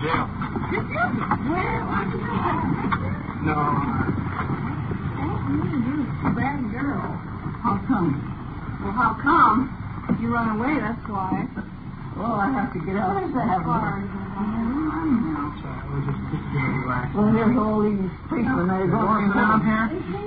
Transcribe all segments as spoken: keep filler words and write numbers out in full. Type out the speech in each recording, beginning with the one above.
jail. Where? No. Bad girl. How come? Well, how come? You run away, that's why. Well, I have to get out of that. Hard. We'll just, just get relaxed. Well, here's all these policemen. They're going down here.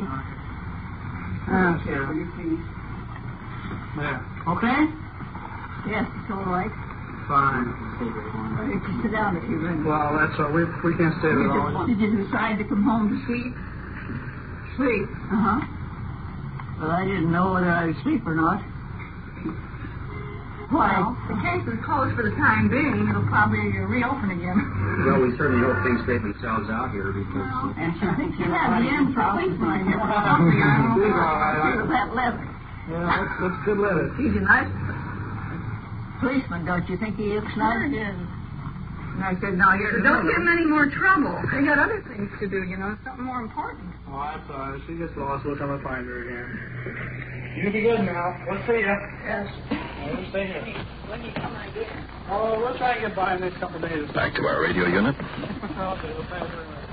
Yes, Here, yeah. will you please? Yeah. Okay? Yes, it's all right. Fine. Well, you can sit down if you really Well, that's all. We, we can't stay there all. Did you decide to come home to sleep? Sleep? Uh-huh. Well, I didn't know whether I would sleep or not. Why? Well, the case is closed for the time being. It'll probably reopen again. Well, we certainly hope things straighten themselves out here because... Uh, And she thinks you're Yeah, not the end for policemen. He's all right. Look at that letter. Yeah, that's, that's good letter. He's a nice Policeman, don't you think he looks nice? And I said, no, you don't give him any more trouble. They got other things to do, you know, something more important. Oh, that's all right. She gets lost. We'll come and find her again. You be good now. We'll see ya. Yes. We'll stay here. When you come again? Oh, we'll try and get by in the next couple of days. Back to our radio unit. Okay, well, thank you very much.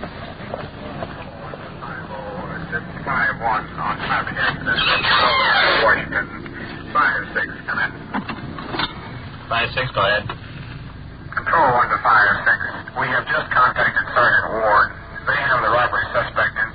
five one on traffic accident in Washington. five six, come in. five six, go ahead. Control one to five six. We have just contacted Sergeant Ward. They have the robbery suspect in